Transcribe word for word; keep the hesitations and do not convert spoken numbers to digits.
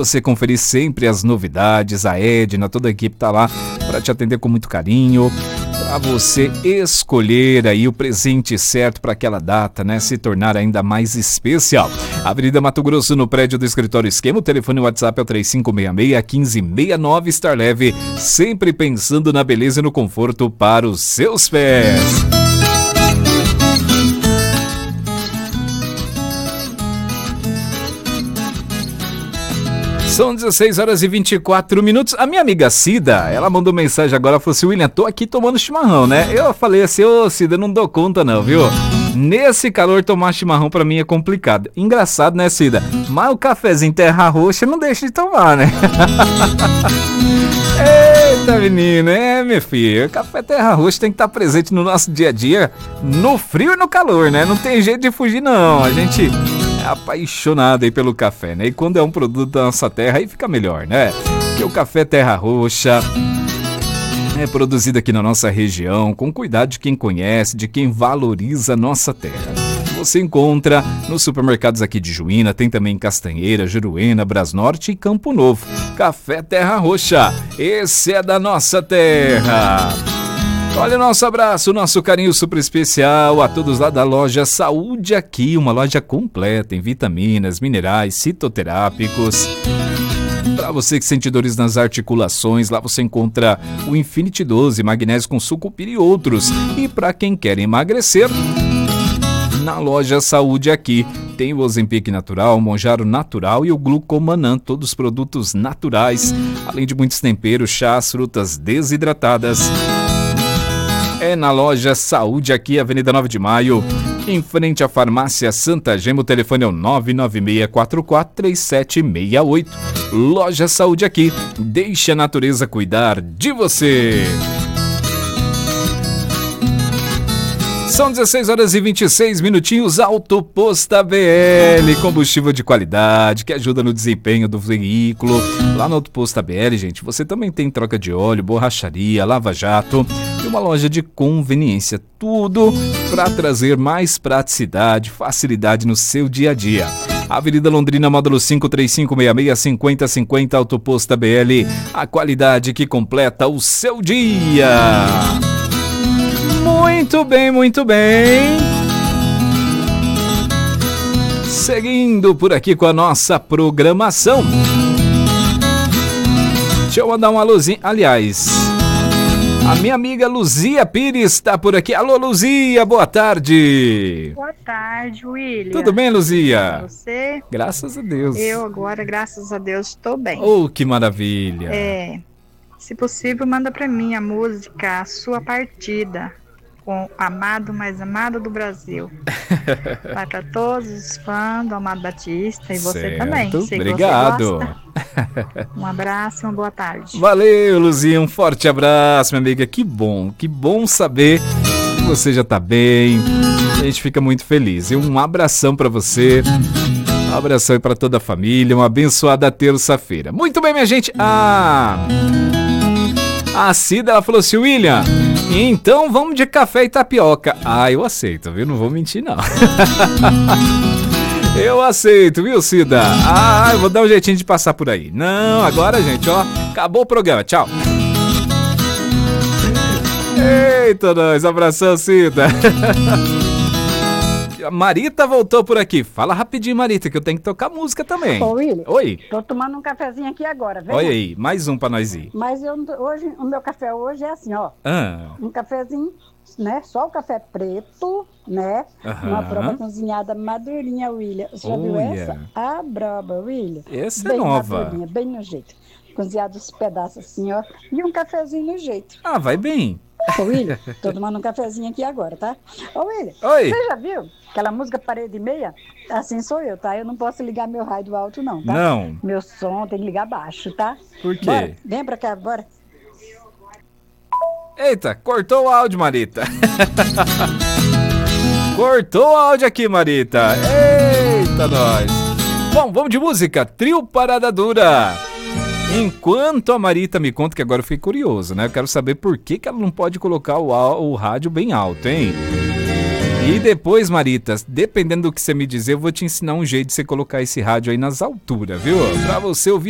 você conferir sempre as novidades. A Edna, toda a equipe tá lá para te atender com muito carinho, para você escolher aí o presente certo para aquela data, né, se tornar ainda mais especial. Avenida Mato Grosso, no prédio do Escritório Esquema, o telefone e o WhatsApp é o três cinco seis seis, um cinco seis nove. Estar leve, sempre pensando na beleza e no conforto para os seus pés. São dezesseis horas e vinte e quatro minutos. A minha amiga Cida, ela mandou mensagem agora, falou assim: William, tô aqui tomando chimarrão, né? Eu falei assim: ô Cida, não dou conta não, viu? Nesse calor tomar chimarrão pra mim é complicado. Engraçado, né, Cida? Mas o cafezinho terra roxa não deixa de tomar, né? Eita, menina, é, minha filha, o café terra roxa tem que estar presente no nosso dia a dia, no frio e no calor, né? Não tem jeito de fugir, não. A gente é apaixonado aí pelo café, né? E quando é um produto da nossa terra, aí fica melhor, né? Porque o café terra roxa é produzido aqui na nossa região, com cuidado de quem conhece, de quem valoriza a nossa terra. Você encontra nos supermercados aqui de Juína, tem também em Castanheira, Juruena, Brasnorte e Campo Novo. Café Terra Roxa, esse é da nossa terra. Olha o nosso abraço, nosso carinho super especial a todos lá da loja Saúde Aqui, uma loja completa em vitaminas, minerais, citoterápicos. Para você que sente dores nas articulações, lá você encontra o Infinity doze, magnésio com sucupira e outros. E para quem quer emagrecer, na loja Saúde Aqui tem o Ozempic natural, o Monjaro natural e o Glucomanan, todos produtos naturais, além de muitos temperos, chás, frutas desidratadas. É na loja Saúde Aqui, Avenida nove de Maio, em frente à farmácia Santa Gema. O telefone é o nove nove seis quatro quatro três sete seis oito. Loja Saúde Aqui, deixe a natureza cuidar de você. São dezesseis horas e vinte e seis minutinhos. Autoposta B L, combustível de qualidade que ajuda no desempenho do veículo. Lá no Autoposta B L, gente, você também tem troca de óleo, borracharia, lava-jato e uma loja de conveniência. Tudo para trazer mais praticidade, facilidade no seu dia a dia. Avenida Londrina, módulo cinco três cinco seis seis, cinco zero cinco zero, Autoposta B L, a qualidade que completa o seu dia. Muito bem, muito bem. Seguindo por aqui com a nossa programação. Deixa eu mandar um alôzinho. Aliás, a minha amiga Luzia Pires está por aqui. Alô, Luzia, boa tarde. Boa tarde, William. Tudo bem, Luzia? Você? Graças a Deus. Eu agora, graças a Deus, estou bem. Oh, que maravilha. É, se possível, manda para mim a música A Sua Partida, com Amado Mais Amado do Brasil. Vai para todos os fãs do Amado Batista e você certo. Também. Sei Obrigado. Que você um abraço e uma boa tarde. Valeu, Luzia. Um forte abraço, minha amiga. Que bom, que bom saber que você já tá bem. A gente fica muito feliz. E um abração para você. Um abração aí para toda a família. Uma abençoada terça-feira. Muito bem, minha gente. Ah, a Cida, ela falou assim: William, então vamos de café e tapioca. Ah, eu aceito, viu? Não vou mentir, não. Eu aceito, viu, Cida? Ah, eu vou dar um jeitinho de passar por aí. Não, agora, gente, ó, acabou o programa. Tchau. Eita, nós. Abração, Cida. Marita voltou por aqui. Fala rapidinho, Marita, que eu tenho que tocar música também. Ô, William. Oi. Tô tomando um cafezinho aqui agora, vem. Olha aí, mais um pra nós ir. Mas eu, hoje, o meu café hoje é assim, ó. Ah. Um cafezinho, né? Só o café preto, né? Aham. Uma broba cozinhada madurinha, William. Você já Oh, viu yeah. essa? A broba, William. Essa bem é nova. Madurinha, bem no jeito. Cozinhado os pedaços assim, ó. E um cafezinho no jeito. Ah, vai bem. Ô, William, tô tomando um cafezinho aqui agora, tá? Ô, William, Oi. Você já viu aquela música Parede e Meia? Assim sou eu, tá? Eu não posso ligar meu rádio alto, não, tá? Não. Meu som tem que ligar baixo, tá? Por quê? Bora, vem pra cá, bora. Eita, cortou o áudio, Marita. Cortou o áudio aqui, Marita. Eita, nós. Bom, vamos de música. Trio Parada Dura. Enquanto a Marita me conta, que agora eu fiquei curioso, né? Eu quero saber por que, que ela não pode colocar o, o rádio bem alto, hein? E depois, Marita, dependendo do que você me dizer, eu vou te ensinar um jeito de você colocar esse rádio aí nas alturas, viu? Pra você ouvir